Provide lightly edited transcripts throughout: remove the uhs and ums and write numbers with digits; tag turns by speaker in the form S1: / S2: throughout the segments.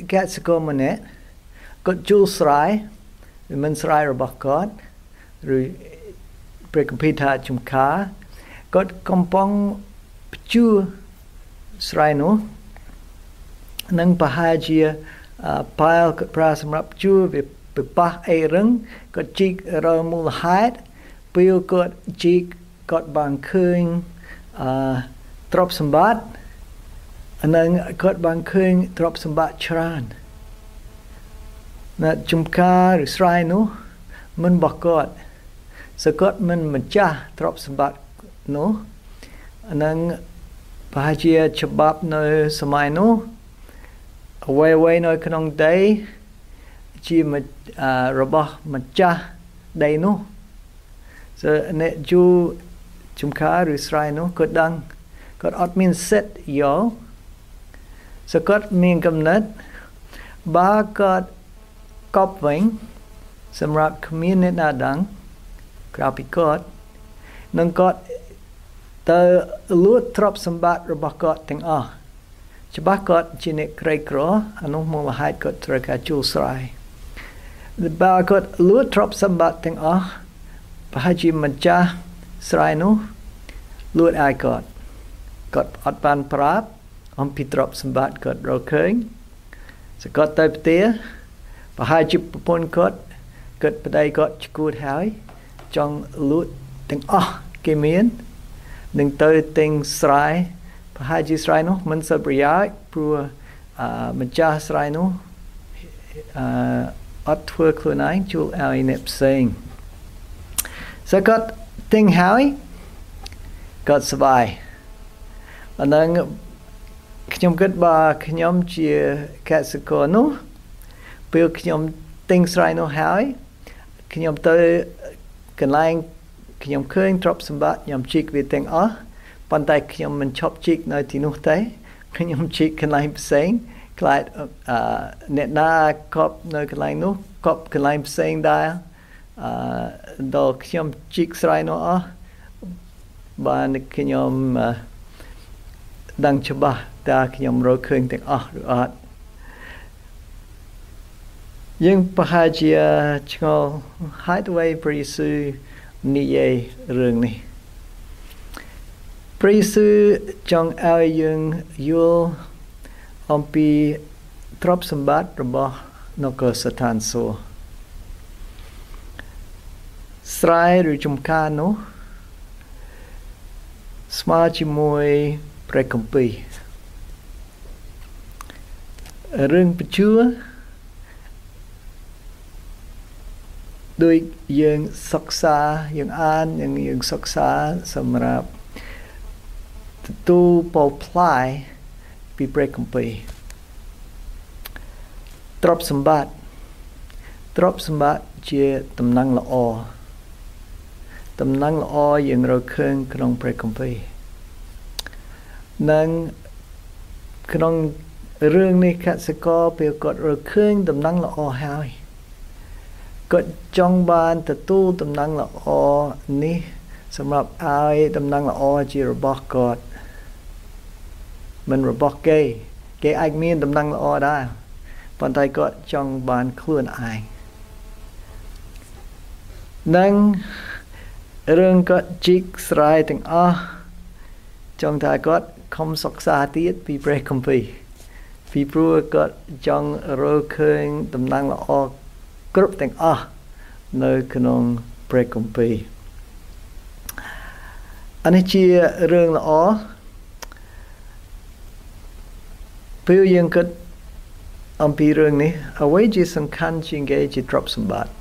S1: កសិករម្នាក់គាត់ជួលស្រែវាមិនស្រែរបស់គាត់ឬព្រះគម្ពីរថាជំខាគាត់កំពុងភ្ជួរស្រែនោះនឹងប្រហែលជាប៉ែលគាត់ប្រើសម្រាប់ជួរវាប៉ះអីរឹងគាត់ជីករកមូលហេតុពេលគាត់ជីកគាត់បានឃើញទ្រព្យសម្បត្តិនិងគាត់បានឃើញទ្រព្យសម្បត្តិច្រើនណាជំការឬស្រែនោះមិនបកគាត់សគាត់មិនម្ចាស់ទ្រព្យសម្បត្តិនោះនិងប្រហែលជាច្បាប់នៅសម័យនោះអ្វីៗនៅក្នុងដីជារបស់ម្ចាស់ដីនោះអ្នកជួជំការឬស្រែនោះគាត់ដឹងគាត់អត់មានសិទ្ធិយកគាត់មានកំណត់បើគាត់កប់វិញសម្រាប់គ្មានអ្នកណាដឹងក្រៅពីគាត់នឹងគាត់ទៅលួចទ្រព្យសម្បត្តិរបស់គាត់ទាំងអស់ច្បាស់គាត់ជាអ្នកក្រីក្រអានោះមូលហេតុគាត់ត្រូវការជួលស្រែបើគាត់លួចទ្រព្យសម្បត្តិទាំងអស់ប្រហែលជាម្ចាស់ស្រែនោះលួចឲ្យគាត់អត់បានប្រាប់អំពីទ្រព្យសម្បត្តិគាត់រកឃើញគាត់ទៅផ្ទះប្រហែលជាប្រពន្ធគាត់ប្តីគាត់ឈួតហើយចង់លួចទាំងអស់គេមាននឹងទៅទិញស្រែប្រហែលជាស្រែនោះមិនសូវប្រយោជន៍ព្រោះម្ចាស់ស្រែនោះអត់ធ្វើខ្លួនឯងជួលឲ្យអ្នកផ្សេងគាត់ទិញហើយគាត់ស្បាយអានឹងខ្ញុំគិតបើខ្ញុំជាកសិករនោះពេលខ្ញុំទិញស្រែនោះហើយខ្ញុំទៅកន្លែងខ្ញុំឃើញទ្រព្យសម្បត្តិខ្ញុំជីកវាទាំងអស់ប៉ុន្តែខ្ញុំមិនឈប់ជីកនៅទីនោះទេខ្ញុំជីកកន្លែងផ្សេងខ្លាចអ្នកណាកប់នៅកន្លែងនោះកប់កន្លែងផ្សេងដែរដល់ខ្ញុំជីកស្រែនោះអស់បានខ្ញុំដឹងច្បាស់តើខ្ញុំរកឃើញទាំងអស់ឬអត់យើងប្រហែលជាឆ្ងល់ហេតុអ្វីព្រះយេស៊ូវនិយាយរឿងនេះព្រះយេស៊ូវចង់ឲ្យយើងយល់អំពីទ្រព្យសម្បត្តិរបស់នគរសត្តានសួគ៌ស្រែឬចំការនោះស្មើជាមួយព្រះគម្ពីររឿងបញ្ជួដោយយើងសិក្សាយើងអានយើងសិក្សាសម្រាប់ទទួលបោផ្លាយពីព្រះគម្ពីរទ្រព្យសម្បត្តិជាតំណែងល្អយើងរកឃើញក្នុងព្រះគម្ពីរនិងក្នុងរឿងនេះកសិករពេលគាត់រកឃើញតំណែងល្អហើយគាត់ចង់បានទទួលតំណែងល្អនេះសម្រាប់ឲ្យតំណែងល្អជារបស់គាត់មិនរបស់គេអាចមានតំណែងល្អដែរប៉ុន្តែគាត់ចង់បានខ្លួនឯងនិងរឿងគាត់ជីកស្រែទាំងអស់ចង់ថាគាត់ខំសិក្សាទៀតពីព្រះគម្ពីរពីព្រោះគាត់ចង់រកឃើញតំណែងល្អគ្រប់ទាំងអស់នៅក្នុងព្រះគម្ពីរអានេះជារឿងល្អពេលយើងគិតអំពីរឿងនេះអ្វីជាសំខាន់ជាងគេជាទ្រព្យសម្បត្តិ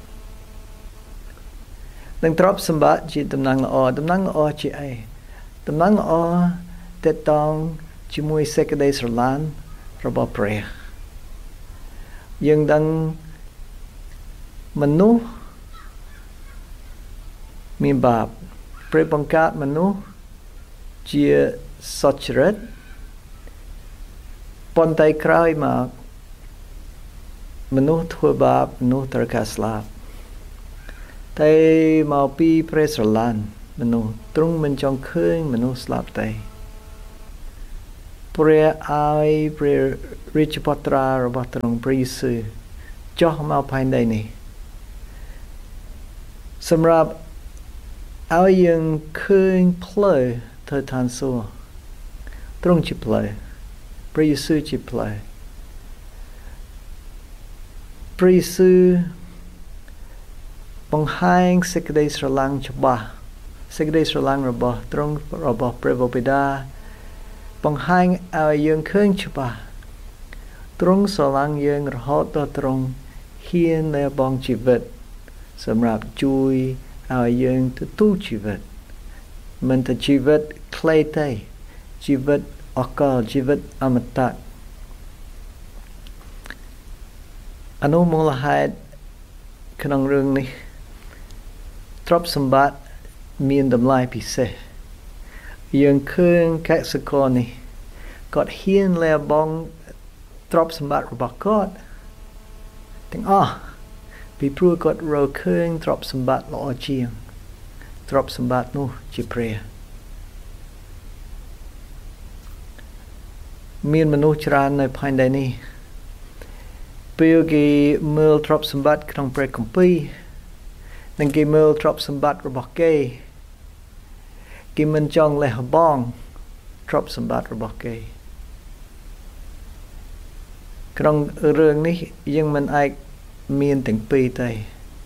S1: និងទ្រព្យសម្បត្តិជាតំណែងល្អជាអីតំណែងល្អតេតងជាមួយសេចក្តីស្រឡាញ់របស់ព្រះយើងដឹងមនុស្សមានបាបព្រះបង្កើតមនុស្សជាសុចរិតប៉ុន្តែក្រោយមកមនុស្សធ្វើបាបមនុស្សត្រូវការស្លាប់តែមកពីព្រះស្រឡាញ់មនុស្សទ្រង់មិនចង់ឃើញមនុស្សស្លាប់ទេព្រះឲ្យព្រះរាជបុត្រារបស់ទ្រង់ព្រះយេស៊ូវចុះមកផែនដីនេះសម្រាប់ឲ្យយើងឃើញផ្លូវទៅឋានសួគ៌ទ្រង់ជាផ្លូវព្រះយេស៊ូវជាផ្លូវព្រះយេស៊ូវបង្ហាញសេចក្តីស្រឡាញ់ច្បាស់សេចក្តីស្រឡាញ់របស់ទ្រង់របស់ព្រះបិតាបង្ហាញឲ្យយើងឃើញច្បាស់ទ្រង់ស្រឡាញ់យើងរហូតដល់ទ្រង់ហ៊ានលះបង់ជីវិតសម្រាប់ជួយឲ្យយើងទទួលជីវិតមិនតែជីវិតខ្លីទេជីវិតអកលជីវិតអមតៈអនុមូលហេតុក្នុងរឿងនេះទ្រព្យសម្បត្តិមានតម្លៃពិសេសយើងឃើញកសិករនេះគាត់ហ៊ានលះបង់ទ្រព្យសម្បត្តិរបស់គាត់ទាំងអស់ពីព្រោះគាត់រកឃើញទ្រព្យសម្បត្តិល្អជាងទ្រព្យសម្បត្តិនោះជាព្រះមានមនុស្សច្រើននៅផែនដីនេះពេលគេមើលទ្រព្យសម្បត្តិក្នុងព្រះគម្ពីរនិងគេមើលទ្រព្យសម្បត្តិរបស់គេមិនចង់លះបង់ទ្រព្យសម្បត្តិរបស់គេក្នុងរឿងនេះយើងមិនអាចមានទាំងពីរទេ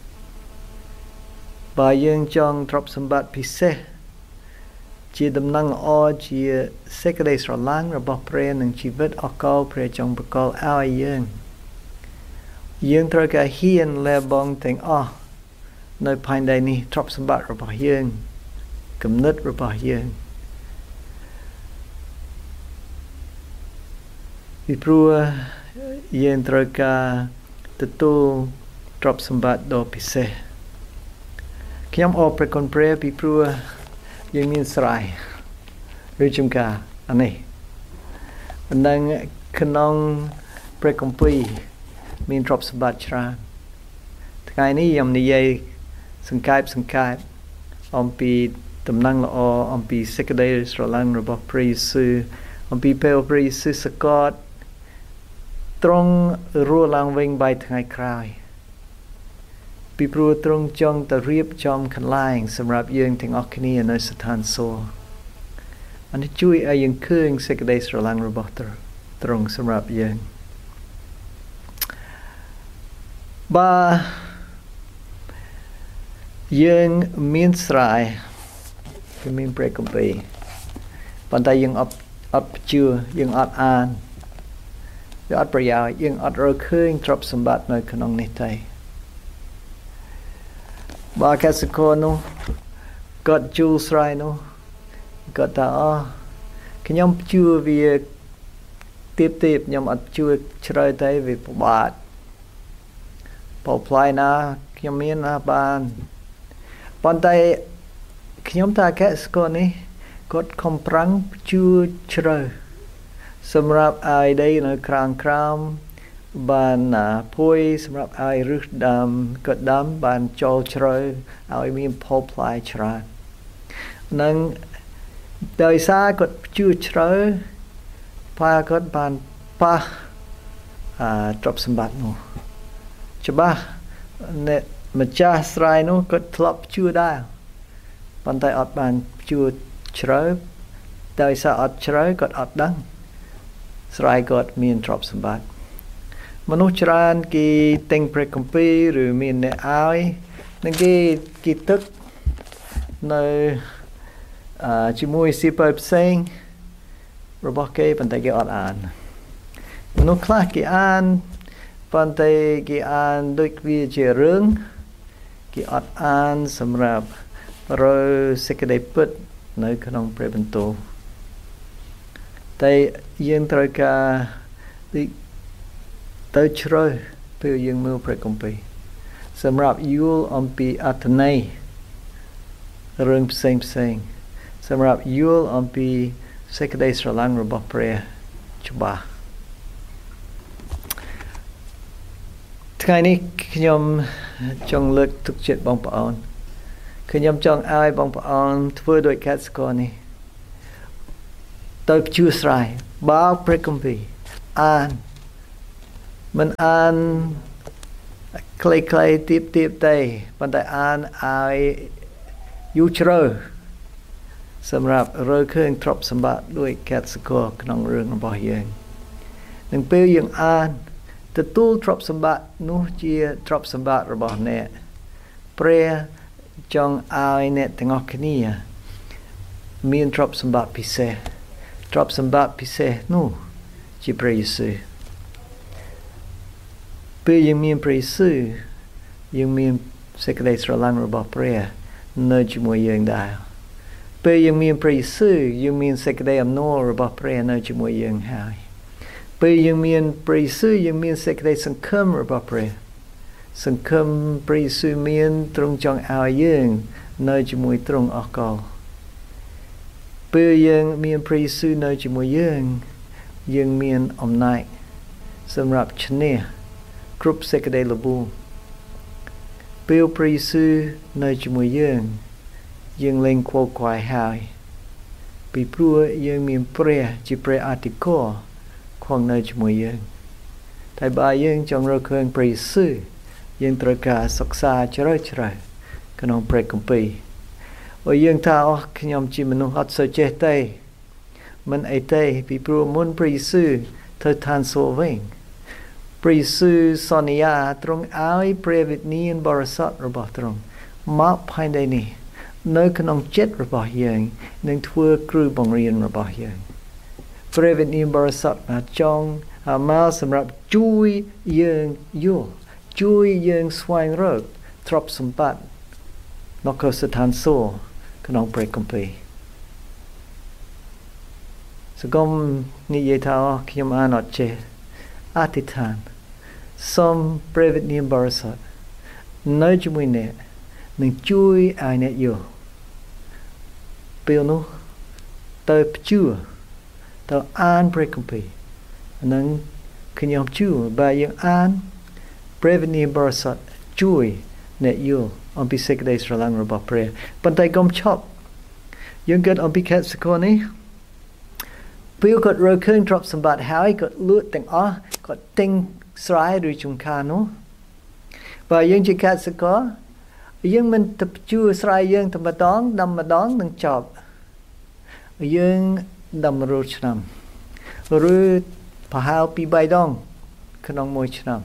S1: បើយើងចង់ទ្រព្យសម្បត្តិពិសេសជាដំណឹងល្អជាសេចក្តីស្រឡាញ់របស់ព្រះនិងជីវិតអកលព្រះចង់ប្រកល់ឲ្យយើងត្រូវការហ៊ានលះបង់ទាំងអស់នៅផែនដីនេះទ្រព្យសម្បត្តិរបស់យើងគំនិតរបស់យើងពីព្រោះយើងត្រូវការទទួលទ្រព្យសម្បត្តិដ៏ពិសេសខ្ញុំអរព្រះគុណព្រះពីព្រោះយើងមានស្រែឬចំការអានេះនិងក្នុងព្រះគម្ពីរមានទ្រព្យសម្បត្តិច្រើនថ្ងៃនេះខ្ញុំនិយាយសង្កេតអំពីដំណឹងល្អអំពីសេចក្តីស្រឡាញ់របស់ព្រះយេស៊ូវអំពីពេលព្រះយេស៊ូវសកត់ទ្រង់រស់ឡើងវិញbyថ្ងៃក្រោយពីព្រោះទ្រង់ចង់ទៅរៀបចំកន្លែងសម្រាប់យើងទាំងអស់គ្នានៅស្ថានសួគ៌អានេះជួយឲ្យយើងឃើញសេចក្តីស្រឡាញ់របស់ទ្រង់សម្រាប់យើងបើយើងមានស្រែគឺមានព្រះគម្ពីរប៉ុន្តែយើងអត់ជឿយើងអត់អានវាអត់ប្រយោជន៍យើងអត់រកឃើញទ្រព្យសម្បត្តិនៅក្នុងនេះទេបើកសិករនោះគាត់ជួលស្រែនោះគាត់ថាខ្ញុំជឿវាទៀបខ្ញុំអត់ជឿជ្រៅទេវាពិបាកបើផ្លាយណាខ្ញុំមានណាបានប៉ុន្តែខ្ញុំថាកសិករនេះគាត់ខំប្រឹងជឿជ្រៅសម្រាប់ឲ្យដីនៅក្រោមបានភួយសម្រាប់ឲ្យឫសដើមគាត់ដើមបានចូលជ្រៅឲ្យមានផលផ្លែច្រើននឹងដោយសារគាត់ជឿជ្រៅបើគាត់បានប៉ះទ្រព្យសម្បត្តិនោះច្បាស់អ្នកម្ចាស់ស្រែនោះគាត់ធ្លាប់ជឿដែរប៉ុន្តែអត់បានជឿជ្រៅដោយសារអត់ជ្រៅគាត់អត់ដឹងស្រែគាត់មានទ្រព្យសម្បត្តិមនុស្សច្រើនគេទិញព្រះគម្ពីរឬមានអ្នកឲ្យនឹងគេទឹកនៅជាមួយសៀវភៅផ្សេងរបស់គេប៉ុន្តែគេអត់អានមនុស្សខ្លះគេអានប៉ុន្តែគេអានដូចវាជារឿងគេអត់អានសម្រាប់រើសេចក្តីពិតនៅក្នុងព្រះបន្ទូលតែយើងត្រូវការទៅជ្រៅពេលយើងមើលព្រះគម្ពីរសម្រាប់យល់អំពីអត្ថន័យរឿងផ្សេងសម្រាប់យល់អំពីសេចក្តីស្រឡាញ់របស់ព្រះច្បាស់ថ្ងៃនេះខ្ញុំចង់លើកទឹកចិត្តបងប្អូនខ្ញុំចង់ឲ្យបងប្អូនធ្វើដោយកសិករនេះទៅជឿស្រែបើកព្រះគម្ពីរអានមិនអានខ្លីៗទៀបទេប៉ុន្តែអានឲ្យយូរជ្រៅសម្រាប់រើឃើញទ្រព្យសម្បត្តិដូចកសិករក្នុងរឿងរបស់យើងនឹងពេលយើងអានទទួលទ្រព្យសម្បត្តិនោះជាទ្រព្យសម្បត្តិរបស់អ្នកព្រះចង់ឲ្យអ្នកទាំងអស់គ្នាមានទ្រព្យសម្បត្តិពិសេសទ្រព្យសម្បត្តិពិសេសនោះជាព្រះយេស៊ូវពេលយើងមានព្រះយេស៊ូវយើងមានសេចក្តីស្រឡាញ់របស់ព្រះនៅជាមួយយើងដែរពេលយើងមានព្រះយេស៊ូវយើងមានសេចក្តីអំណររបស់ព្រះនៅជាមួយយើងហើយពេលយើងមានព្រះយេស៊ូវយើងមានសេចក្តីសង្ឃឹមរបស់ព្រះសង្ឃឹមព្រះយេស៊ូវមានទ្រង់ចង់ឲ្យយើងនៅជាមួយទ្រង់អស់កលពេលយើងមានព្រះយេស៊ូវនៅជាមួយយើងមានអំណាចសម្រាប់ឈ្នះគ្រប់សេចក្តីល្បួងពេលព្រះយេស៊ូវនៅជាមួយយើងលែងខ្វល់ខ្វាយហើយពីព្រោះយើងមានព្រះជាព្រះអធិការគង់នៅជាមួយយើងតែបើយើងចង់រកឃើញព្រះយេស៊ូវយើងត្រូវការសិក្សាជ្រៅក្នុងព្រះគម្ពីរបើយើងថាអស់ខ្ញុំជាមនុស្សអត់សូវចេះទេមិនអីទេពីព្រោះមុនព្រះយេស៊ូវទៅឋានសួគ៌វិញព្រះយេស៊ូវសន្យាទ្រង់ឲ្យព្រះវិញ្ញាណបរិសុទ្ធរបស់ទ្រង់មកផែនដីនេះនៅក្នុងចិត្តរបស់យើងនឹងធ្វើគ្រូបង្រៀនរបស់យើងព្រះវិញ្ញាណបរិសុទ្ធមកចង់មកសម្រាប់ជួយយើងយល់ជួយយើងស្វែងរកទ្រព្យសម្បត្តិនៅក្នុងស្ថានសួគ៌ក្នុងព្រះគម្ពីរសង្គមនិយាយថាខ្ញុំអានអត់ចេះអធិដ្ឋានសូមព្រះវិញ្ញាណបរិសុទ្ធនៅជាមួយអ្នកនឹងជួយឲ្យអ្នកយល់ពេលនោះទៅព្យួរទៅអានព្រះគម្ពីរនឹងខ្ញុំជឿបើយើងអានព្រះវិញ្ញាណបរិសុទ្ធជួយអ្នកយល់អំពីសេចក្តីស្រឡាញ់របស់ព្រះប៉ុន្តែកុំឈប់យើងគិតអំពីកសិករនេះពេលគាត់រកឃើញទ្រព្យសម្បត្តិហើយគាត់លក់ទាំងអស់គាត់ទិញស្រែឬចំការនោះបើយើងជាកសិករយើងមិនទៅព្យួរស្រែយើងតែម្ដងដាំម្ដងនឹងចប់យើងដាំរាល់ឆ្នាំឬប្រហែលពី3ដងក្នុងមួយឆ្នាំ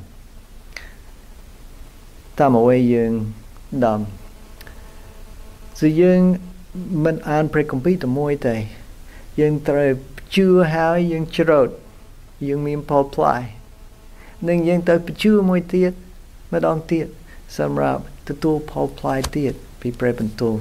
S1: តាមអ្វីយើងដាំគឺយើងមិនអានព្រះគម្ពីរតែមួយទេយើងត្រូវជឿហើយយើងច្រូតយើងមានផលផ្លែនឹងយើងទៅជឿមួយទៀតម្ដងទៀតសម្រាប់ទទួលផលផ្លែទៀតពីព្រះបន្ទូល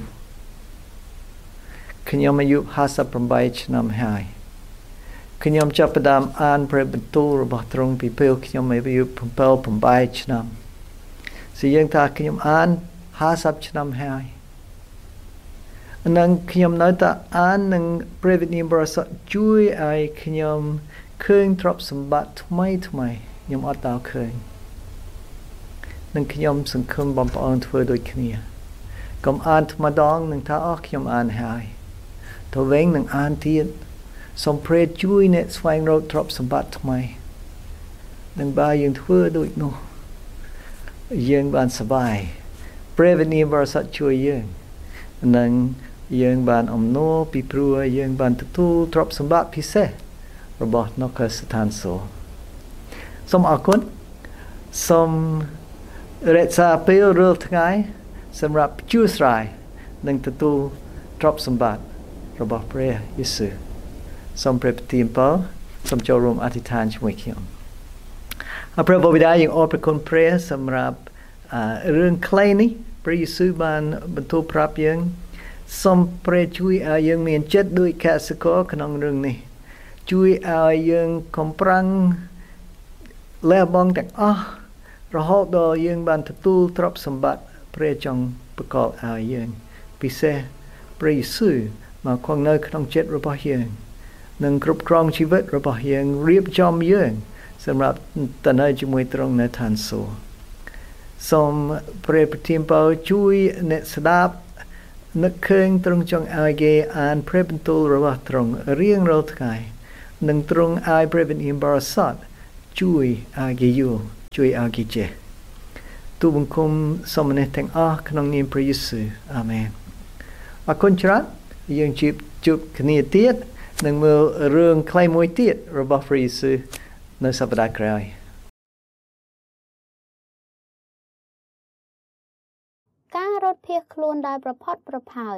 S1: ខ្ញុំអាយុ58ឆ្នាំហើយខ្ញុំចាប់ផ្ដើមអានព្រះបន្ទូលរបស់ទ្រង់ពីពេលខ្ញុំអាយុ7-8ឆ្នាំគឺយើងថាខ្ញុំអាន50ឆ្នាំហើយនឹងខ្ញុំនៅតែអាននឹងព្រះវិញ្ញាណបរិសុទ្ធជួយឲ្យខ្ញុំឃើញទ្រព្យសម្បត្តិថ្មីខ្ញុំអត់តឃើញនឹងខ្ញុំសង្ឃឹមបងប្អូនធ្វើដូចគ្នាកុំអានថ្មដងនឹងថាខ្ញុំអានហើយទៅវិញនឹងអានទៀតសូមព្រះជួយអ្នកស្វែងរកទ្រព្យសម្បត្តិថ្មីនឹងបើយើងធ្វើដូចនោះយើងបានសប្បាយព្រះវិញ្ញាណបរិសុទ្ធជួយយើងនឹងយើងបានអំណរពីព្រោះយើងបានទទួលទ្រព្យសម្បត្តិពិសេសរបស់នៅក្នុងស្ថានសួគ៌សូមអរគុណសូមរក្សាពេលរាល់ថ្ងៃសម្រាប់ព្យួរស្រែនិងទទួលទ្រព្យសម្បត្តិរបស់ព្រះយេស៊ូវសូមព្រះប្រទានពរសូមចូលរួមអធិដ្ឋានជាមួយខ្ញុំព្រះបិតាយើងអរព្រគុណព្រះសម្រាប់រឿងខ្លីនេះព្រះយេស៊ូវបានបន្ទូលប្រាប់យើងសូមព្រះជួយឲ្យយើងមានចិត្តដូចកសិករក្នុងរឿងនេះជួយឲ្យយើងកំប្រាំងលះបង់ទាំងអស់រហូតដល់យើងបានទទួលទ្រព្យសម្បត្តិព្រះចង់ប្រកបឲ្យយើងពិសេសព្រះយេស៊ូវមកគង់នៅក្នុងចិត្តរបស់យើងនិងគ្រប់គ្រងជីវិតរបស់យើងរៀបចំយើងសម្រាប់ទៅនៅជាមួយទ្រង់នៅឋានសួគ៌សូមព្រះប្រទានពរជួយអ្នកស្ដាប់នឹកឃើញទ្រង់ចង់ឲ្យគេអានព្រះបន្ទូលរបស់ទ្រង់រៀងរាល់ថ្ងៃនឹងទ្រង់ឲ្យព្រះវិញ្ញាណបរិសុទ្ធជួយឲ្យគេយល់ជួយឲ្យគេចេះទូលបង្គំសូមនេះទាំងអស់ក្នុងនាមព្រះយេស៊ូវអាមែនអរគុណច្រើនយើងជួបគ្នាទៀតនឹងមើលរឿងខ្លីមួយទៀតរបស់ព្រះយេស៊ូវនៅសប្តាហ៍ក្រោយ
S2: ការរត់ភៀសខ្លួនដោយប្រផាត់ប្រផាយ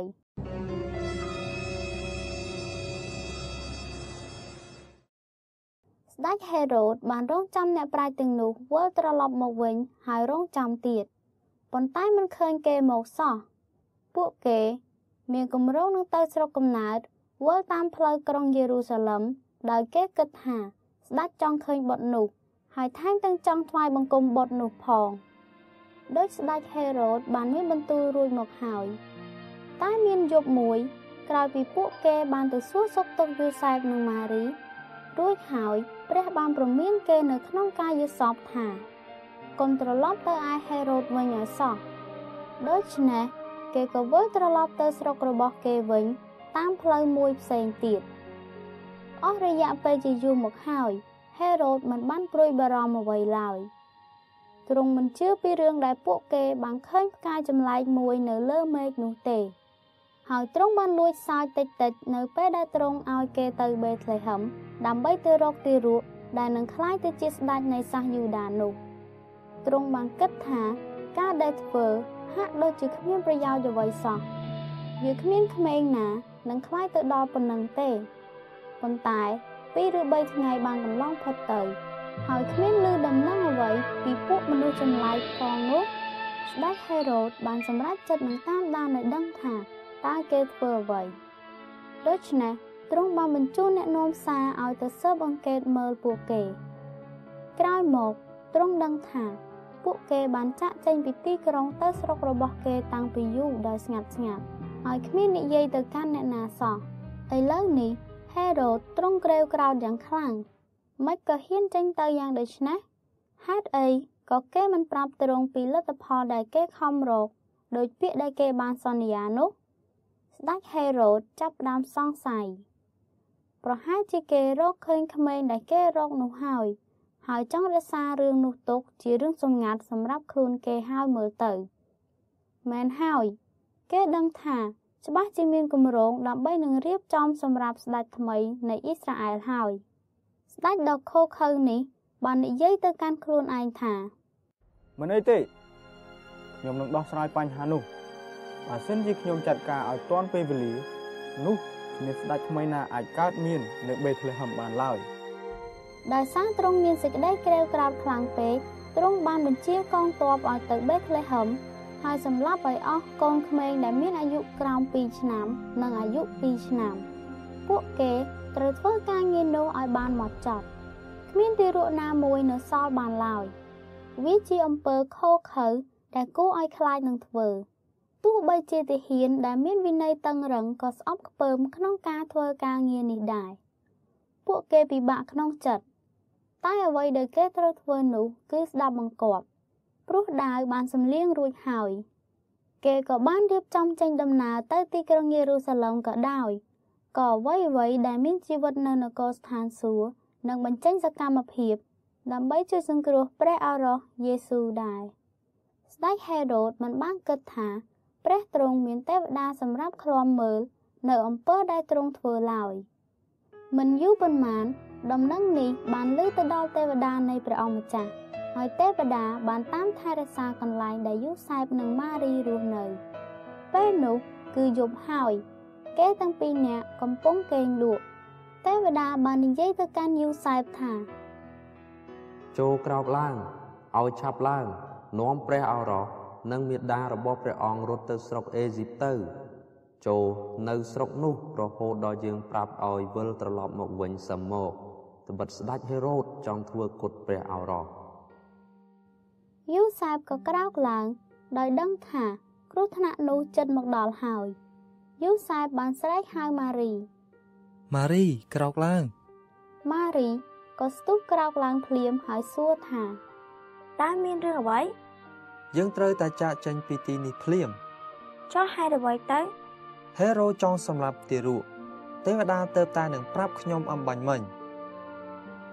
S2: ស្ដេចហេរ៉ូតបានរងចាំអ្នកប្រាជ្ញទាំងនោះវិលត្រឡប់មកវិញហើយរងចាំទៀតប៉ុន្តែមិនឃើញគេមកសោះពួកគេមានគម្រោងនឹងទៅស្រុកកំណើតវិលតាមផ្លូវក្រុងយេរូសាឡឹមដោយគេគិតថាស្ដេចចង់ឃើញបុត្រនោះហើយថែមទាំងចង់ថ្វាយបង្គំបុត្រនោះផងដោយស្ដេចហេរ៉ូតបានមានបន្ទូលរួចមកហើយតែមានយប់មួយក្រោយពីពួកគេបានទៅសួរសុខទុក្ខយូសែបនិងម៉ារីរួចហើយព្រះបានព្រមានគេនៅក្នុងការយល់សពថាកុំត្រឡប់ទៅឯហេរ៉ូតវិញឲ្យសោះដូច្នេះគេក៏វិលត្រឡប់ទៅស្រុករបស់គេវិញតាមផ្លូវមួយផ្សេងទៀតអស់រយៈពេលជាយូរមកហើយហេរ៉ូតមិនបានព្រួយបារម្ភអ្វីឡើយទ្រង់មិនជឿពីរឿងដែលពួកគេបានឃើញផ្កាយចម្លែកមួយនៅលើមេឃនោះទេហើយទ្រង់បានលួចសើចតិចនៅពេលដែលទ្រង់ឲ្យគេទៅបេតលេហឹមដើម្បីទៅរកទារកដែលនឹងក្លាយទៅជាស្ដេចនៃសាសយូដានោះទ្រង់បានគិតថាការដែលធ្វើហាក់ដូចជាគ្មានប្រយោជន៍អ្វីសោះវាគ្មានក្មេងណានឹងក្លាយទៅដល់ប៉ុណ្ណឹងទេប៉ុន្តែ2ឬ3ថ្ងៃបានកន្លងផុតទៅហើយគ្មានឮដំណឹងអ្វីពីពួកមនុស្សចម្លែកផងនោះស្ដេចហេរ៉ូតបានសម្រេចចិត្តនឹងតាមដានឲ្យដឹងថាតើគេធ្វើអ្វីដូច្នេះទ្រង់បានបញ្ជូនអ្នកនាំសារឲ្យទៅស៊ើបអង្កេតមើលពួកគេក្រោយមកទ្រង់ដឹងថាពួកគេបានចាក់ចេញពីទីក្រុងទៅស្រុករបស់គេតាំងពីយូរដោយស្ងាត់ហើយគ្មាននិយាយទៅកាន់អ្នកណាសោះឥឡូវនេះហេរ៉ូតទ្រង់ក្រេវក្រោធយ៉ាងខ្លាំងមិនក៏ហ៊ានចេញទៅយ៉ាងដូច្នេះហេតុអីក៏គេមិនប្រាប់ទ្រង់ពីលទ្ធផលដែលគេខំរកដោយពាក្យដែលគេបានសន្យានោះស្ដេចហេរ៉ូតចាប់ផ្ដើមសង្ស័យប្រហែលជាគេរកឃើញក្មេងដែលគេរកនោះហើយចង់រក្សារឿងនោះទុកជារឿងសម្ងាត់សម្រាប់ខ្លួនគេហើយមើលទៅមែនហើយគេដឹងថាច្បាស់ជាមានគម្រោងដើម្បីនឹងរៀបចំសម្រាប់ស្ដេចថ្មីនៃអ៊ីស្រាអែលហើយស្ដេចដ៏ខូខើនេះបាននិយាយទៅកាន់ខ្លួនឯងថា
S3: មិនអីទេខ្ញុំនឹងដោះស្រាយបញ្ហានោះបើសិនជាខ្ញុំចាត់ការឲ្យទាន់ពេលវេលានោះមានស្ដេចថ្មីណាអាចកើតមាននៅបេតលេហឹមបានឡើយ
S2: ដោយសារទ្រង់មានសេចក្តីក្រេវក្រោធខ្លាំងពេកទ្រង់បានបញ្ជាកងទ័ពឲ្យទៅបេតលេហឹមហើយសម្លាប់ឲ្យអស់កូនក្មេងដែលមានអាយុក្រោម2ឆ្នាំនិងអាយុ2ឆ្នាំពួកគេត្រូវធ្វើការងារនោះឲ្យបានហ្មត់ចត់គ្មានទារកណាមួយនៅសល់បានឡើយវាជាអំពើខុសខើដែលគួរឲ្យខ្លាចនឹងធ្វើទោះបីជាទាហានដែលមានវិន័យតឹងរ៉ឹងក៏ស្អប់ខ្ពើមក្នុងការធ្វើការងារនេះដែរពួកគេពិបាកក្នុងចិត្តតែអ្វីដែលគេត្រូវធ្វើនោះគឺស្ដាប់បង្គាប់ព្រោះដាវបានសំលៀងរួចហើយគេក៏បានរៀបចំចេញដំណើរទៅទីក្រុងយេរូសាឡឹមក៏ដោយក៏អ្វីដែលមានជីវិតនៅនគរស្ថានសួគ៌នឹងបញ្ចេញសកម្មភាពដើម្បីជួយសង្គ្រោះព្រះឱរសយេស៊ូវដែរស្ដេចហេរ៉ូតមិនបានគិតថាព្រះទ្រង់មានទេវតាសម្រាប់ឃ្លាំមើលនៅអំពើដែលទ្រង់ធ្វើឡើយមិនយូរប៉ុន្មានដំណឹងនេះបានឮទៅដល់ទេវតានៃព្រះអង្គម្ចាស់ហើយទេវតាបានតាមថែរក្សាកន្លែងដែលយូសែបនិងម៉ារីរស់នៅពេលនោះគឺយប់ហើយគេទាំងពីរនាក់កំពុងគេងលក់ទេវតាបាននិយាយទៅកាន់យូសែបថា
S4: ចូលក្រោកឡើងឲ្យឆាប់ឡើងនាំព្រះឱរសនិងមាតារបស់ព្រះអង្គរត់ទៅស្រុកអេស៊ីបទៅចូលនៅស្រុកនោះរហូតដល់យើងប្រាប់ឲ្យវិលត្រឡប់មកវិញសឹមមកត្បិតស្ដេចហេរ៉ូតចង់ធ្វើគុតព្រះឱរស
S2: យូសែបក៏ក្រោកឡើងដោយដឹងថាគ្រោះថ្នាក់នោះជិតមកដល់ហើយយូសែបបានស្រែកហៅម៉ារី
S5: ក្រោកឡើង
S2: ម៉ារីក៏ស្ទុះក្រោកឡើងភ្លាមហើយសួរថាតើមានរឿងអ្វី
S5: យើងត្រូវតែចាកចេញពីទីនេះភ្លាម
S2: ចុះហេតុអ្វីទៅ
S5: ហេរ៉ូចង់សម្លាប់ទារកទេវតាទៅតែនឹងប្រាប់ខ្ញុំអំបញ្ញមិញ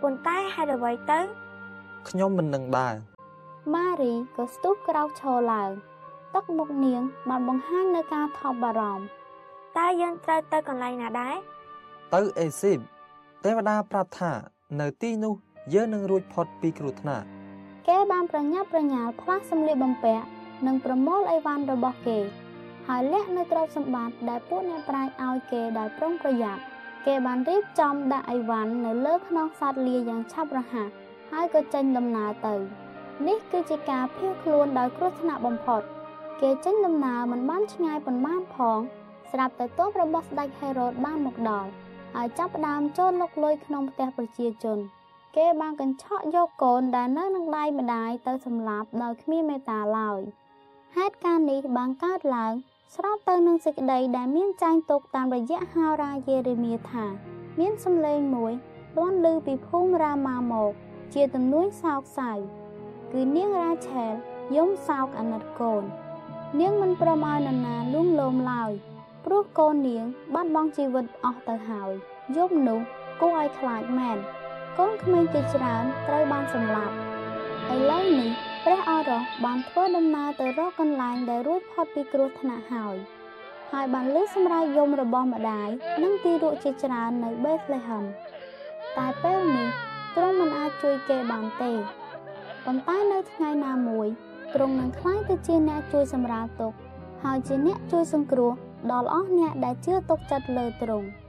S6: ប៉ុន្តែហេតុអ្វីទៅ
S5: ខ្ញុំមិននឹងដែរ
S2: ម៉ារីក៏ស្ទុះក្រោកឈរឡើងទឹកមុខនាងបានបង្ហាញនៅការថប់បារម្ភ
S6: តើយើងត្រូវទៅកន្លែងណាដែរ
S5: ទៅអេស៊ីបទេវតាប្រាប់ថានៅទីនោះយើងនឹងរួចផុតពីគ្រោះថ្នាក់
S2: គេបានប្រញាប់ប្រញាល់ផ្លាស់សម្លៀកបំពាក់និងប្រមូលអីវ៉ាន់របស់គេហើយលះនៅទ្រព្យសម្បត្តិដែលពួកអ្នកប្រាជ្ញឲ្យគេដោយប្រុងប្រយ័ត្នគេបានរៀបចំដាក់អីវ៉ាន់នៅលើខ្នងសត្វលាយ៉ាងឆាប់រហ័សហើយក៏ចេញដំណើរទៅនេះគឺជាការភៀសខ្លួនដោយគ្រោះថ្នាក់បំផុតគេចេញដំណើរមិនបានឆ្ងាយប៉ុន្មានផងស្រាប់តែទ័ពរបស់ស្ដេចហេរ៉ូតបានមកដល់ហើយចាប់ផ្ដើមចូលលុកលុយក្នុងផ្ទះប្រជាជនគេបានកញ្ឆក់យកកូនដែលនៅនឹងដៃម្ដាយទៅសម្លាប់ដោយគ្មានមេត្តាឡើយហេតុការណ៍នេះបានកើតឡើងស្របទៅនឹងសេចក្តីដែលមានចែងទុកតាមរយៈហោរាយេរេមៀថាមានសំឡេងមួយលាន់ឮពីភូមិរាម៉ាមកជាទំនួញសោកសៅគឺនាងរ៉ាឆែលយំសោកអាណិតកូននាងមិនព្រមឲ្យនរណាលួងលោមឡើយព្រោះកូននាងបាត់បង់ជីវិតអស់ទៅហើយយប់នោះគួរឲ្យខ្លាចមែនកូនក្មេងជាច្រើនត្រូវបានសម្លាប់ឥឡូវនេះព្រះអរ៉ុសបានធ្វើដំណើរទៅរកកន្លែងដែលរួចផុតពីគ្រោះថ្នាក់ហើយបានលើសម្រាប់យំរបស់ម្ដាយនិងទីរក់ជាច្រើននៅបេតលេហឹមតែពេលនេះទ្រង់មិនអាចជួយគេបានទេប៉ុន្តែនៅថ្ងៃណាមួយទ្រង់នឹងក្លាយទៅជាអ្នកជួយសម្រាលទុក្ខហើយជាអ្នកជួយសង្គ្រោះដល់អស់អ្នកដែលជឿទុកចិត្តលើទ្រង់